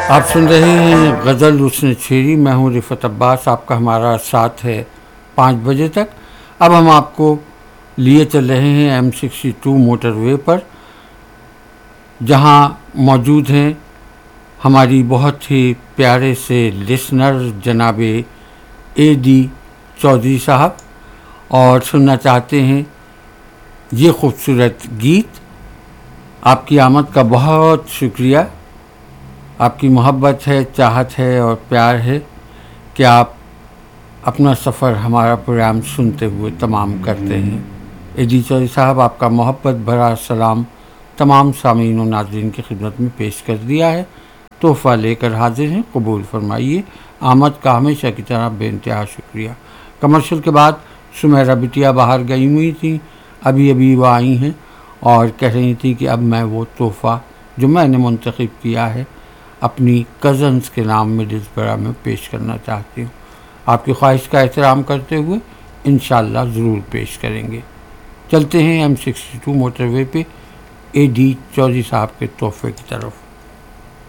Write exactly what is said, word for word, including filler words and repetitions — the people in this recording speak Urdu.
آپ سن رہے ہیں غزل حسن شیری. میں ہوں رفعت عباس. آپ کا ہمارا ساتھ ہے پانچ بجے تک. اب ہم آپ کو لیے چل رہے ہیں ایم سکسٹی ٹو موٹر وے پر، جہاں موجود ہیں ہماری بہت ہی پیارے سے لسنر جناب اے ڈی چودھری صاحب، اور سننا چاہتے ہیں یہ خوبصورت گیت. آپ کی آمد کا بہت شکریہ. آپ کی محبت ہے، چاہت ہے اور پیار ہے کہ آپ اپنا سفر ہمارا پروگرام سنتے ہوئے تمام کرتے ہیں. اے ڈی چودھری صاحب، آپ کا محبت بھرا سلام تمام سامعین و ناظرین کی خدمت میں پیش کر دیا ہے. تحفہ لے کر حاضر ہیں، قبول فرمائیے. آمد کا ہمیشہ کی طرح بے انتہا شکریہ. کمرشل کے بعد سمیرہ بٹیا باہر گئی ہوئی تھیں، ابھی ابھی وہ آئی ہیں اور کہہ رہی تھیں کہ اب میں وہ تحفہ جو میں نے منتخب کیا ہے اپنی کزنز کے نام مڈلسبرا میں پیش کرنا چاہتی ہوں. آپ کی خواہش کا احترام کرتے ہوئے انشاءاللہ ضرور پیش کریں گے. چلتے ہیں ایم سکسٹی ٹو موٹر وے پہ اے ڈی چودھری صاحب کے تحفے کی طرف.